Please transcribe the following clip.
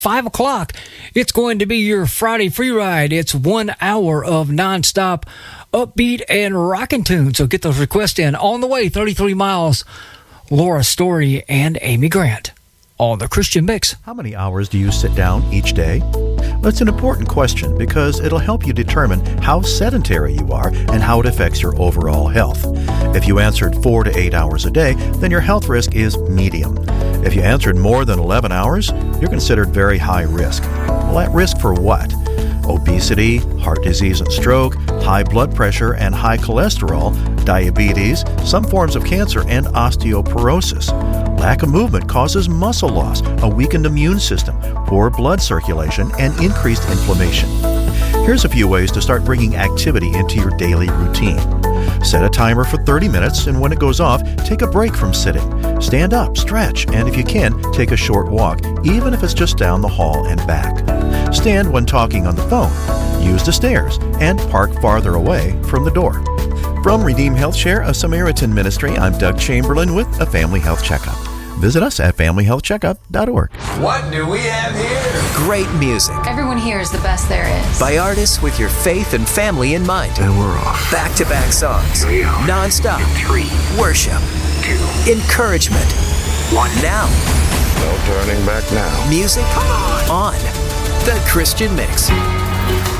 5 o'clock, it's going to be your Friday free ride. It's 1 hour of nonstop upbeat and rockin' tunes. So get those requests in. On the way, 33 miles, Laura Story and Amy Grant on the Christian Mix. How many hours do you sit down each day? Well, it's an important question because it'll help you determine how sedentary you are and how it affects your overall health. If you answered 4 to 8 hours a day, then your health risk is medium. If you answered more than 11 hours, you're considered very high risk. Well, at risk for what? Obesity, heart disease and stroke, high blood pressure and high cholesterol, diabetes, some forms of cancer, and osteoporosis. Lack of movement causes muscle loss, a weakened immune system, poor blood circulation, and increased inflammation. Here's a few ways to start bringing activity into your daily routine. Set a timer for 30 minutes, and when it goes off, take a break from sitting. Stand up, stretch, and if you can, take a short walk, even if it's just down the hall and back. Stand when talking on the phone. Use the stairs, and park farther away from the door. From Redeem Health Share, a Samaritan ministry, I'm Doug Chamberlain with a Family Health Checkup. Visit us at familyhealthcheckup.org. What do we have here? Great music. Everyone here is the best there is. By artists with your faith and family in mind. And we're off. Back-to-back songs. Non-stop. 3, worship. 2, encouragement. 1. Now. No turning back now. Music on. The Christian Mix.